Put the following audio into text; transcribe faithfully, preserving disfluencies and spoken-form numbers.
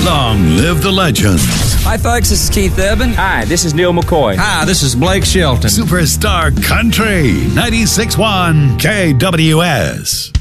Long live the legends. Hi, folks. This is Keith Urban. Hi, this is Neil McCoy. Hi, this is Blake Shelton. Superstar Country ninety-six point one K W S.